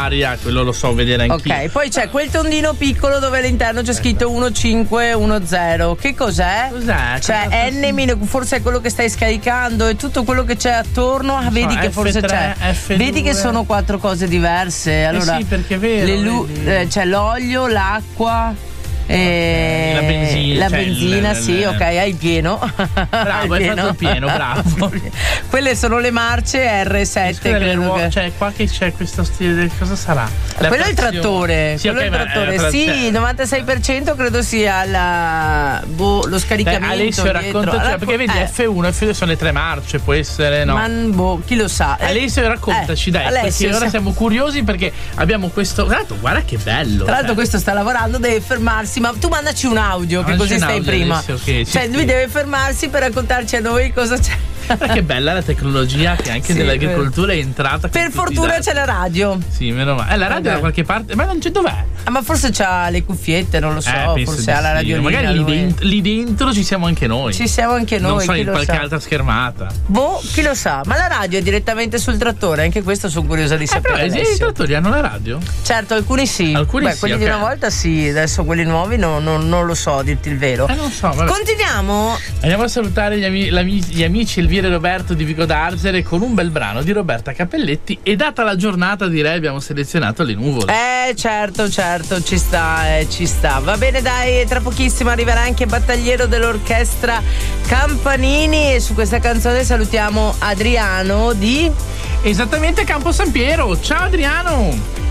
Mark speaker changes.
Speaker 1: l'aria, quello lo so vedere anch'io.
Speaker 2: Ok, poi c'è quel tondino piccolo dove all'interno c'è scritto 1510. Che cos'è?
Speaker 1: Cos'è?
Speaker 2: Cioè N- forse è quello che stai scaricando e tutto quello che c'è attorno. Vedi che forse c'è.
Speaker 1: F2.
Speaker 2: Vedi che sono 4 cose diverse. Allora,
Speaker 1: sì, perché è vero.
Speaker 2: c'è l'olio, l'acqua.
Speaker 1: La benzina,
Speaker 2: benzina, sì, ok, hai il pieno.
Speaker 1: Bravo, hai fatto il pieno, bravo.
Speaker 2: Quelle sono le marce R7, credo che...
Speaker 1: Cioè, qua che c'è questo stile, cosa sarà?
Speaker 2: Quello è il trattore.
Speaker 1: Sì,
Speaker 2: quello è il trattore. Sì, il 96% credo sia lo scaricamento.
Speaker 1: Alessio raccontaci, perché vedi F1 e F2 sono le 3 marce, può essere, no?
Speaker 2: Ma chi lo sa?
Speaker 1: Alessio, raccontaci, dai,
Speaker 2: Alessio,
Speaker 1: perché ora siamo curiosi perché abbiamo questo. Guarda che bello.
Speaker 2: Tra l'altro questo sta lavorando, deve fermarsi. Ma tu mandaci un audio, che così stai prima.
Speaker 1: Alessio,
Speaker 2: cioè lui deve fermarsi per raccontarci a noi cosa c'è.
Speaker 1: Che bella la tecnologia che anche nell'agricoltura è entrata.
Speaker 2: Per fortuna c'è la radio.
Speaker 1: Sì, meno male. La radio da qualche parte, ma non c'è, dov'è?
Speaker 2: Ma forse c'ha le cuffiette, non lo so, forse ha la radio.
Speaker 1: Magari lì dentro ci siamo anche noi.
Speaker 2: Ci siamo anche noi.
Speaker 1: Non so,
Speaker 2: chi
Speaker 1: in
Speaker 2: lo
Speaker 1: qualche
Speaker 2: sa?
Speaker 1: altra schermata.
Speaker 2: Chi lo sa? Ma la radio è direttamente sul trattore, anche questo sono curiosa di sapere.
Speaker 1: Però i trattori hanno la radio?
Speaker 2: Certo, alcuni sì. Quelli di una volta sì, adesso quelli nuovi non lo so, dirti il vero.
Speaker 1: Non so, vabbè.
Speaker 2: Continuiamo.
Speaker 1: Andiamo a salutare gli amici Elvira e Roberto di Vico d'Arzere con un bel brano di Roberta Cappelletti e data la giornata direi abbiamo selezionato Le Nuvole.
Speaker 2: Certo, ci sta. Va bene, dai, tra pochissimo arriverà anche Battagliero dell'orchestra Campanini e su questa canzone salutiamo Adriano di...
Speaker 1: Esattamente, Campo San Piero. Ciao Adriano!